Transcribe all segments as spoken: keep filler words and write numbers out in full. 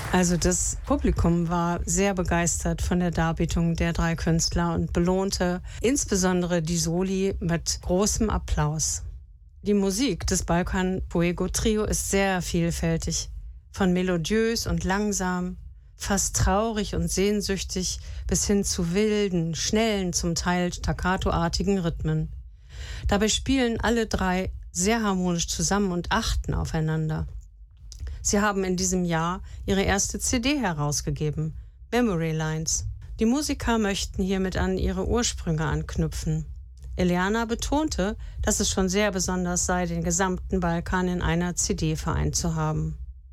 Also das Publikum war sehr begeistert von der Darbietung der drei Künstler und belohnte insbesondere die Soli mit großem Applaus. Die Musik des Balkan Fuego Trio ist sehr vielfältig, von melodiös und langsam, fast traurig und sehnsüchtig bis hin zu wilden, schnellen, zum Teil staccatoartigen Rhythmen. Dabei spielen alle drei sehr harmonisch zusammen und achten aufeinander. Sie haben in diesem Jahr ihre erste C D herausgegeben, Memory Lines. Die Musiker möchten hiermit an ihre Ursprünge anknüpfen. Eliana betonte, dass es schon sehr besonders sei, den gesamten Balkan in einer C D vereint zu haben.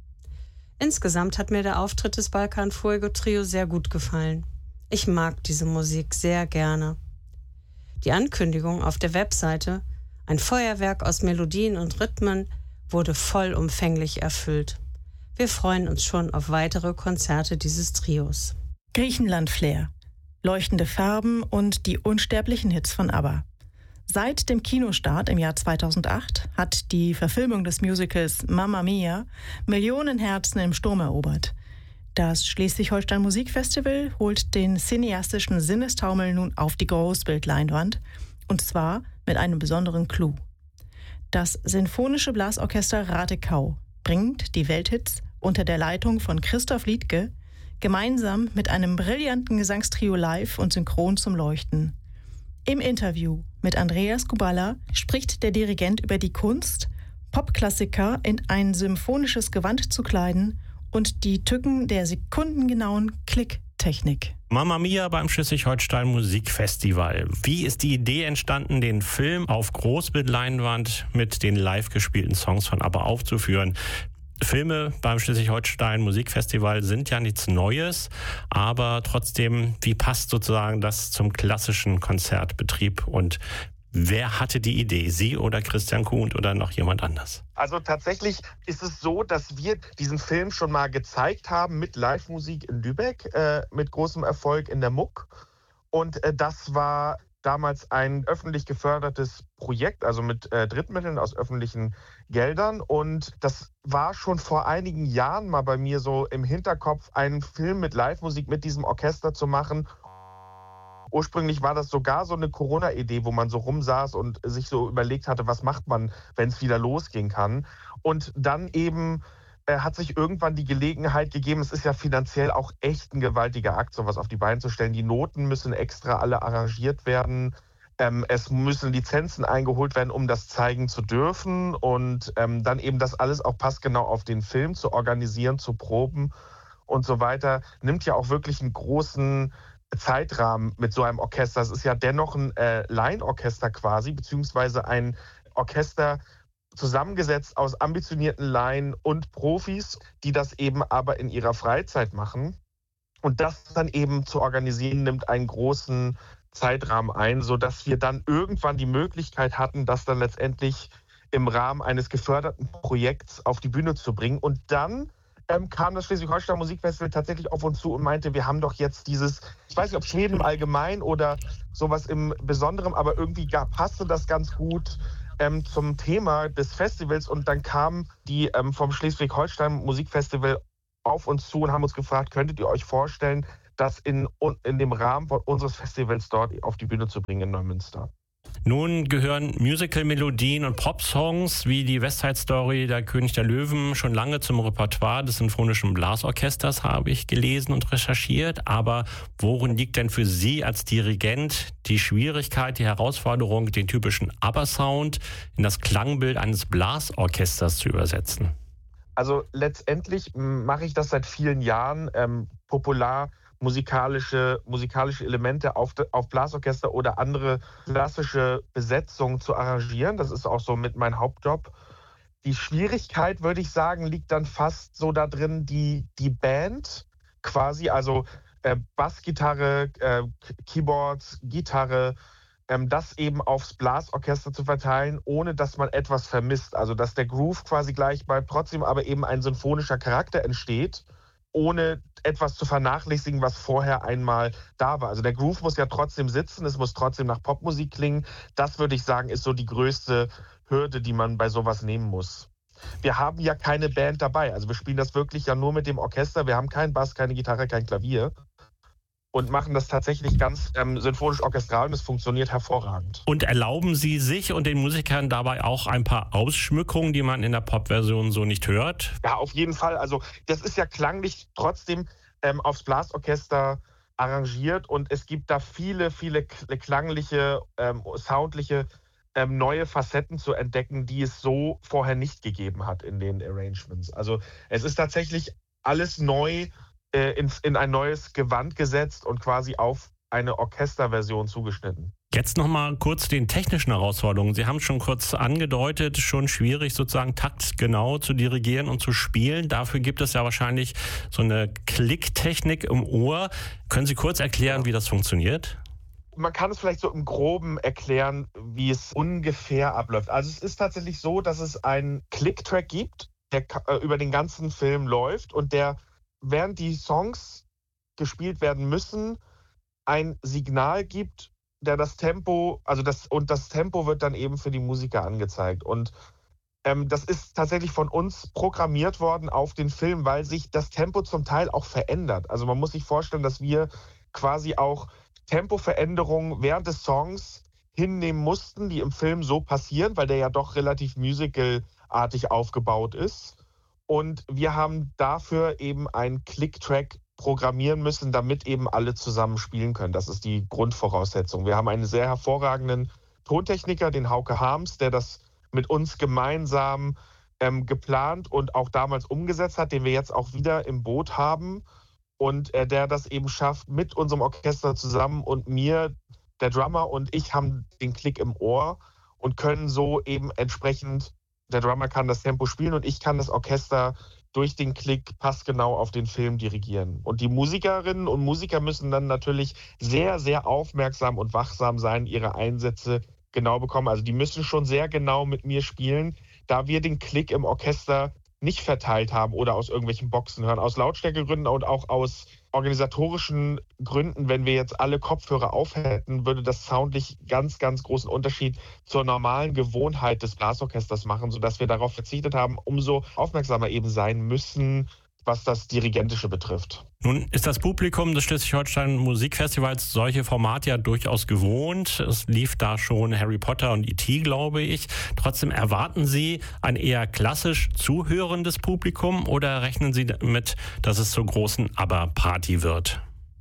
Insgesamt hat mir der Auftritt des Balkan Fuego Trio sehr gut gefallen. Ich mag diese Musik sehr gerne. Die Ankündigung auf der Webseite, ein Feuerwerk aus Melodien und Rhythmen, wurde vollumfänglich erfüllt. Wir freuen uns schon auf weitere Konzerte dieses Trios. Griechenland-Flair, leuchtende Farben und die unsterblichen Hits von ABBA. Seit dem Kinostart im Jahr zweitausendacht hat die Verfilmung des Musicals Mamma Mia Millionen Herzen im Sturm erobert. Das Schleswig-Holstein Musikfestival holt den cineastischen Sinnestaumel nun auf die Großbildleinwand, und zwar mit einem besonderen Clou. Das Sinfonische Blasorchester Ratekau bringt die Welthits unter der Leitung von Christoph Liedtke gemeinsam mit einem brillanten Gesangstrio live und synchron zum Leuchten. Im Interview mit Andreas Kubala spricht der Dirigent über die Kunst, Popklassiker in ein symphonisches Gewand zu kleiden und die Tücken der sekundengenauen Klicktechnik. Mamma Mia beim Schleswig-Holstein Musikfestival. Wie ist die Idee entstanden, den Film auf Großbildleinwand mit den live gespielten Songs von ABBA aufzuführen? Filme beim Schleswig-Holstein Musikfestival sind ja nichts Neues, aber trotzdem, wie passt sozusagen das zum klassischen Konzertbetrieb und wer hatte die Idee? Sie oder Christian Kuhn oder noch jemand anders? Also tatsächlich ist es so, dass wir diesen Film schon mal gezeigt haben mit Live-Musik in Lübeck, äh, mit großem Erfolg in der Muck. Und äh, das war damals ein öffentlich gefördertes Projekt, also mit äh, Drittmitteln aus öffentlichen Geldern. Und das war schon vor einigen Jahren mal bei mir so im Hinterkopf, einen Film mit Live-Musik mit diesem Orchester zu machen. Ursprünglich war das sogar so eine Corona-Idee, wo man so rumsaß und sich so überlegt hatte, was macht man, wenn es wieder losgehen kann. Und dann eben äh, hat sich irgendwann die Gelegenheit gegeben, es ist ja finanziell auch echt ein gewaltiger Akt, sowas auf die Beine zu stellen. Die Noten müssen extra alle arrangiert werden. Ähm, es müssen Lizenzen eingeholt werden, um das zeigen zu dürfen. Und ähm, dann eben das alles auch passgenau auf den Film zu organisieren, zu proben und so weiter, nimmt ja auch wirklich einen großen Zeitrahmen mit so einem Orchester. Es ist ja dennoch ein äh, Laienorchester quasi, beziehungsweise ein Orchester zusammengesetzt aus ambitionierten Laien und Profis, die das eben aber in ihrer Freizeit machen. Und das dann eben zu organisieren, nimmt einen großen Zeitrahmen ein, sodass wir dann irgendwann die Möglichkeit hatten, das dann letztendlich im Rahmen eines geförderten Projekts auf die Bühne zu bringen. Und dann Ähm, kam das Schleswig-Holstein Musikfestival tatsächlich auf uns zu und meinte, wir haben doch jetzt dieses, ich weiß nicht, ob Schweden im Allgemeinen oder sowas im Besonderen, aber irgendwie gab, passte das ganz gut ähm, zum Thema des Festivals. Und dann kamen die ähm, vom Schleswig-Holstein Musikfestival auf uns zu und haben uns gefragt, könntet ihr euch vorstellen, das in, in dem Rahmen von unseres Festivals dort auf die Bühne zu bringen in Neumünster. Nun gehören Musical-Melodien und Pop-Songs wie die West Side Story, der König der Löwen schon lange zum Repertoire des Sinfonischen Blasorchesters, habe ich gelesen und recherchiert. Aber worin liegt denn für Sie als Dirigent die Schwierigkeit, die Herausforderung, den typischen ABBA-Sound in das Klangbild eines Blasorchesters zu übersetzen? Also letztendlich mache ich das seit vielen Jahren, ähm, popular musikalische, musikalische Elemente auf, auf Blasorchester oder andere klassische Besetzungen zu arrangieren. Das ist auch so mit meinem Hauptjob. Die Schwierigkeit, würde ich sagen, liegt dann fast so da drin, die, die Band quasi, also äh, Bassgitarre, äh, Keyboards, Gitarre, ähm, das eben aufs Blasorchester zu verteilen, ohne dass man etwas vermisst. Also dass der Groove quasi gleich bleibt, trotzdem aber eben ein sinfonischer Charakter entsteht, ohne etwas zu vernachlässigen, was vorher einmal da war. Also der Groove muss ja trotzdem sitzen, es muss trotzdem nach Popmusik klingen. Das, würde ich sagen, ist so die größte Hürde, die man bei sowas nehmen muss. wir haben ja keine Band dabei. Also wir spielen das wirklich ja nur mit dem Orchester. Wir haben keinen Bass, keine Gitarre, kein Klavier. Und machen das tatsächlich ganz ähm, sinfonisch-orchestral und es funktioniert hervorragend. Und erlauben Sie sich und den Musikern dabei auch ein paar Ausschmückungen, die man in der Pop-Version so nicht hört? Ja, auf jeden Fall. Also das ist ja klanglich trotzdem ähm, aufs Blasorchester arrangiert und es gibt da viele, viele klangliche, ähm, soundliche ähm, neue Facetten zu entdecken, die es so vorher nicht gegeben hat in den Arrangements. Also es ist tatsächlich alles neu In, in ein neues Gewand gesetzt und quasi auf eine Orchesterversion zugeschnitten. Jetzt nochmal kurz den technischen Herausforderungen. Sie haben es schon kurz angedeutet, schon schwierig sozusagen taktgenau zu dirigieren und zu spielen. Dafür gibt es ja wahrscheinlich so eine Klicktechnik im Ohr. Können Sie kurz erklären, wie das funktioniert? Man kann es vielleicht so im Groben erklären, wie es ungefähr abläuft. Also es ist tatsächlich so, dass es einen Click-Track gibt, der über den ganzen Film läuft und der während die Songs gespielt werden müssen, ein Signal gibt, der das Tempo, also das, und das Tempo wird dann eben für die Musiker angezeigt. Und ähm, das ist tatsächlich von uns programmiert worden auf den Film, weil sich das Tempo zum Teil auch verändert. Also man muss sich vorstellen, dass wir quasi auch Tempoveränderungen während des Songs hinnehmen mussten, die im Film so passieren, weil der ja doch relativ musicalartig aufgebaut ist. Und wir haben dafür eben einen Click-Track programmieren müssen, damit eben alle zusammen spielen können. Das ist die Grundvoraussetzung. Wir haben einen sehr hervorragenden Tontechniker, den Hauke Harms, der das mit uns gemeinsam ähm, geplant und auch damals umgesetzt hat, den wir jetzt auch wieder im Boot haben und äh, der das eben schafft mit unserem Orchester zusammen und mir, der Drummer und ich haben den Klick im Ohr und können so eben entsprechend, der Drummer kann das Tempo spielen und ich kann das Orchester durch den Klick passgenau auf den Film dirigieren. Und die Musikerinnen und Musiker müssen dann natürlich sehr, sehr aufmerksam und wachsam sein, ihre Einsätze genau bekommen. Also die müssen schon sehr genau mit mir spielen, da wir den Klick im Orchester nicht verteilt haben oder aus irgendwelchen Boxen hören. Aus Lautstärkegründen und auch aus organisatorischen Gründen, wenn wir jetzt alle Kopfhörer auf hätten, würde das soundlich ganz, ganz großen Unterschied zur normalen Gewohnheit des Blasorchesters machen, sodass wir darauf verzichtet haben, umso aufmerksamer eben sein müssen, was das Dirigentische betrifft. Nun ist das Publikum des Schleswig-Holstein Musikfestivals solche Formate ja durchaus gewohnt. Es lief da schon Harry Potter und E T, glaube ich. Trotzdem erwarten Sie ein eher klassisch zuhörendes Publikum oder rechnen Sie damit, dass es zur großen ABBA-Party wird?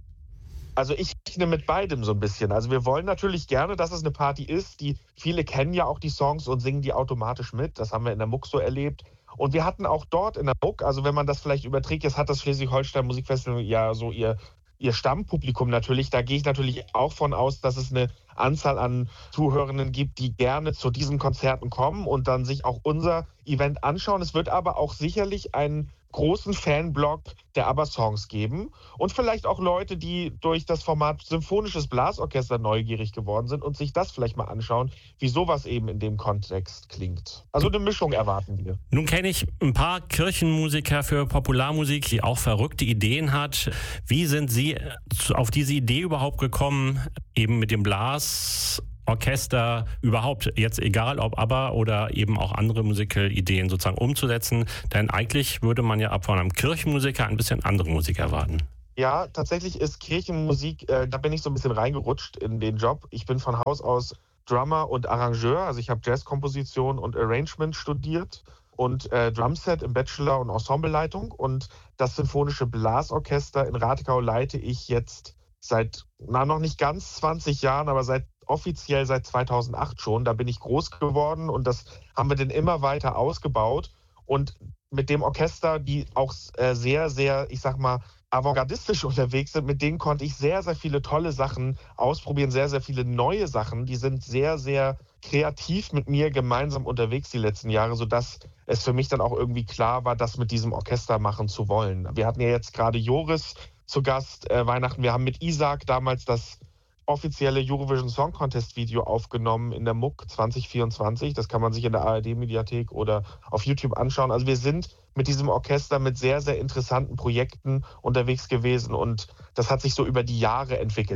Also ich rechne mit beidem so ein bisschen. Also wir wollen natürlich gerne, dass es eine Party ist. Die viele kennen ja auch die Songs und singen die automatisch mit. Das haben wir in der Muck so erlebt. Und wir hatten auch dort in der Muck, also wenn man das vielleicht überträgt, jetzt hat das Schleswig-Holstein Musikfestival ja so ihr, ihr Stammpublikum natürlich. Da gehe ich natürlich auch von aus, dass es eine Anzahl an Zuhörenden gibt, die gerne zu diesen Konzerten kommen und dann sich auch unser Event anschauen. Es wird aber auch sicherlich einen großen Fanblock der ABBA-Songs geben und vielleicht auch Leute, die durch das Format Symphonisches Blasorchester neugierig geworden sind und sich das vielleicht mal anschauen, wie sowas eben in dem Kontext klingt. Also eine Mischung erwarten wir. Nun kenne ich ein paar Kirchenmusiker für Popularmusik, die auch verrückte Ideen hat. Wie sind Sie auf diese Idee überhaupt gekommen, eben mit dem Blas Orchester überhaupt, jetzt egal ob ABBA oder eben auch andere Musical-Ideen sozusagen umzusetzen, denn eigentlich würde man ja ab von einem Kirchenmusiker ein bisschen andere Musik erwarten. Ja, tatsächlich ist Kirchenmusik, äh, da bin ich so ein bisschen reingerutscht in den Job. Ich bin von Haus aus Drummer und Arrangeur, also ich habe Jazzkomposition und Arrangement studiert und äh, Drumset im Bachelor und Ensembleleitung und das Symphonische Blasorchester in Rathgau leite ich jetzt seit, na noch nicht ganz zwanzig Jahren, aber seit offiziell seit zweitausendacht schon. Da bin ich groß geworden und das haben wir dann immer weiter ausgebaut. Und mit dem Orchester, die auch äh, sehr, sehr, ich sag mal, avantgardistisch unterwegs sind, mit denen konnte ich sehr, sehr viele tolle Sachen ausprobieren, sehr, sehr viele neue Sachen. Die sind sehr, sehr kreativ mit mir gemeinsam unterwegs die letzten Jahre, sodass es für mich dann auch irgendwie klar war, das mit diesem Orchester machen zu wollen. Wir hatten ja jetzt gerade Joris zu Gast, äh, Weihnachten. Wir haben mit Isaac damals das offizielle Eurovision Song Contest Video aufgenommen in der Muck zwanzig vierundzwanzig. Das kann man sich in der A R D-Mediathek oder auf YouTube anschauen. Also wir sind mit diesem Orchester mit sehr, sehr interessanten Projekten unterwegs gewesen und das hat sich so über die Jahre entwickelt.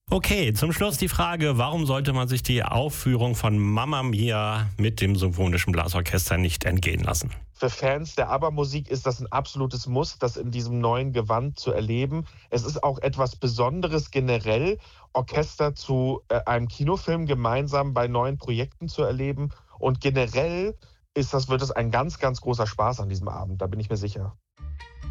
Okay, zum Schluss die Frage, warum sollte man sich die Aufführung von Mamma Mia mit dem Symphonischen Blasorchester nicht entgehen lassen? Für Fans der ABBA-Musik ist das ein absolutes Muss, das in diesem neuen Gewand zu erleben. Es ist auch etwas Besonderes generell, Orchester zu äh, einem Kinofilm gemeinsam bei neuen Projekten zu erleben. Und generell ist das, wird es ein ganz, ganz großer Spaß an diesem Abend, da bin ich mir sicher.